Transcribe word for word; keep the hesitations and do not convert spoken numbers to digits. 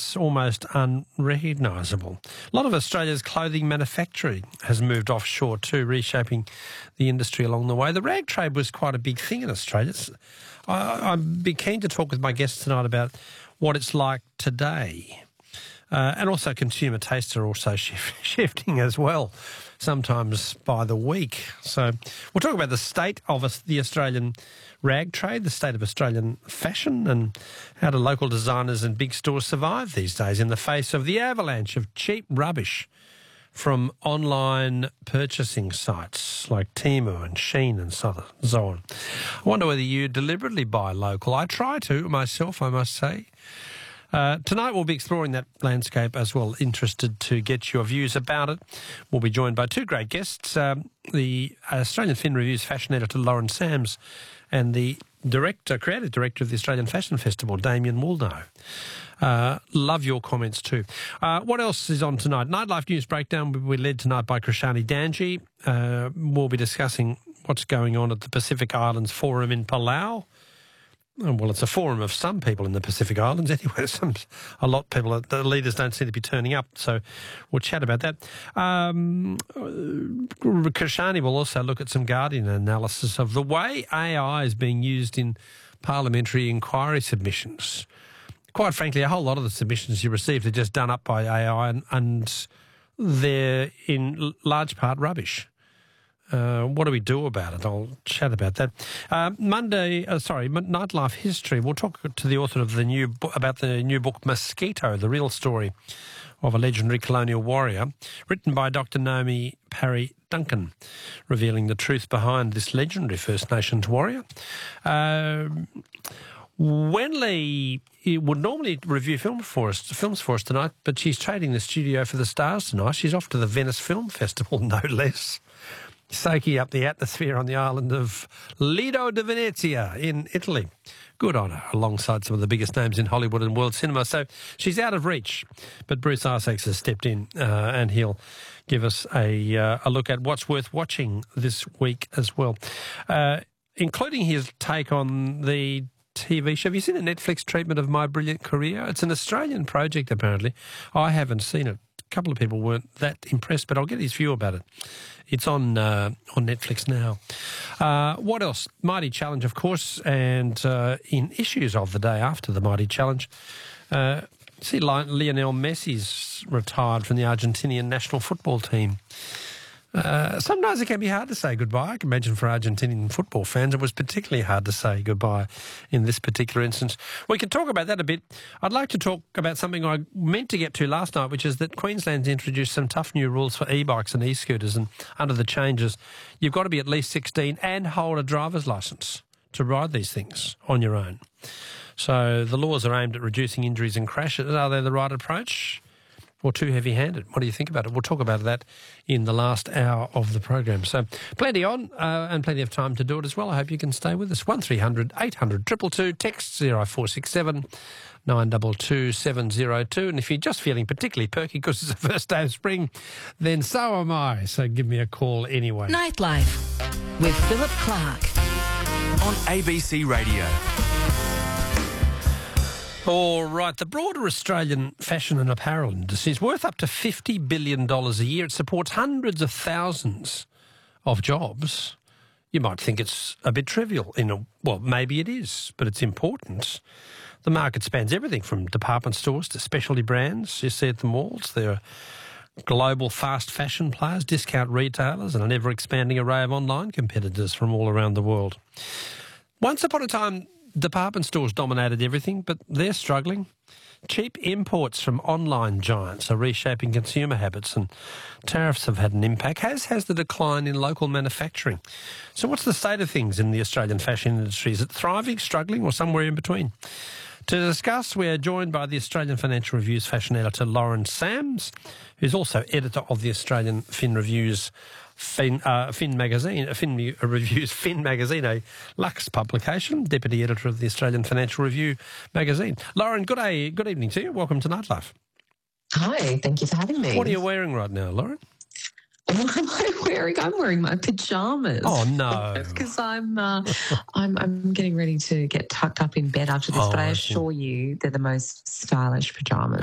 it's almost unrecognisable. A lot of Australia's clothing manufacturing has moved offshore too, reshaping the industry along the way. The rag trade was quite a big thing in Australia. It's, I, I'd be keen to talk with my guests tonight about what it's like today. Uh, and also consumer tastes are also shif- shifting as well, sometimes by the week. So we'll talk about the state of us, the Australian rag trade, the state of Australian fashion, and how do local designers and big stores survive these days in the face of the avalanche of cheap rubbish from online purchasing sites like Temu and Shein and so on. I wonder whether you deliberately buy local. I try to myself, I must say. Uh, tonight we'll be exploring that landscape as well. Interested to get your views about it. We'll be joined by two great guests, um, the Australian Fin Review's fashion editor Lauren Sams and the director, creative director of the Australian Fashion Festival, Damien Woolnough. Uh, love your comments too. Uh, what else is on tonight? Nightlife News Breakdown will be led tonight by Krishani Danji. Uh, we'll be discussing what's going on at the Pacific Islands Forum in Palau. Well, it's a forum of some people in the Pacific Islands anyway. Some, a lot of people, the leaders don't seem to be turning up, so we'll chat about that. Um, Krishani will also look at some Guardian analysis of the way A I is being used in parliamentary inquiry submissions. Quite frankly, a whole lot of the submissions you received are just done up by A I and, and they're in large part rubbish. Uh, what do we do about it? I'll chat about that. Uh, Monday, uh, sorry, Nightlife History. We'll talk to the author of the new bo- about the new book Mosquito, the real story of a legendary colonial warrior, written by Doctor Naomi Parry Duncan, revealing the truth behind this legendary First Nations warrior. Uh, Wenley would normally review film for us, films for us tonight, but she's trading the studio for the stars tonight. She's off to the Venice Film Festival, no less. Soaking up the atmosphere on the island of Lido di Venezia in Italy. Good on her, alongside some of the biggest names in Hollywood and world cinema. So she's out of reach. But Bruce Isaacs has stepped in uh, and he'll give us a, uh, a look at what's worth watching this week as well, uh, including his take on the T V show. Have you seen a Netflix treatment of My Brilliant Career? It's an Australian project, apparently. I haven't seen it. A couple of people weren't that impressed, but I'll get his view about it. It's on uh, on Netflix now. Uh, what else? Mighty Challenge, of course, and uh, in issues of the day after the Mighty Challenge, uh, see Lionel Messi's retired from the Argentinian national football team. Uh, sometimes it can be hard to say goodbye. I can imagine for Argentinian football fans it was particularly hard to say goodbye in this particular instance. We can talk about that a bit. I'd like to talk about something I meant to get to last night, which is that Queensland's introduced some tough new rules for e-bikes and e-scooters, and under the changes, you've got to be at least sixteen and hold a driver's licence to ride these things on your own. So the laws are aimed at reducing injuries and crashes. Are they the right approach? Or too heavy-handed? What do you think about it? We'll talk about that in the last hour of the program. So plenty on uh, and plenty of time to do it as well. I hope you can stay with us. one three hundred eight hundred two two two, text zero four six seven nine two two seven zero two. And if you're just feeling particularly perky because it's the first day of spring, then so am I. So give me a call anyway. Nightlife with Philip Clark on A B C Radio. All right, the broader Australian fashion and apparel industry is worth up to fifty billion dollars a year. It supports hundreds of thousands of jobs. You might think it's a bit trivial. In a, well, maybe it is, but it's important. The market spans everything from department stores to specialty brands. You see at the malls, there are global fast fashion players, discount retailers, and an ever-expanding array of online competitors from all around the world. Once upon a time, department stores dominated everything, but they're struggling. Cheap imports from online giants are reshaping consumer habits, and tariffs have had an impact, as has the decline in local manufacturing. So what's the state of things in the Australian fashion industry? Is it thriving, struggling, or somewhere in between? To discuss, we are joined by the Australian Financial Review's fashion editor, Lauren Sams, who's also editor of the Australian Fin Review's Fin, uh, Fin magazine, Fin Reviews, Fin magazine, a Lux publication, deputy editor of the Australian Financial Review magazine. Lauren, good day, good evening to you. Welcome to Nightlife. Hi, thank you for having me. What are you wearing right now, Lauren? What am I wearing? I'm wearing my pajamas. Oh no! Because I'm, uh, I'm, I'm getting ready to get tucked up in bed after this. Oh, but I I assure you, they're the most stylish pajamas.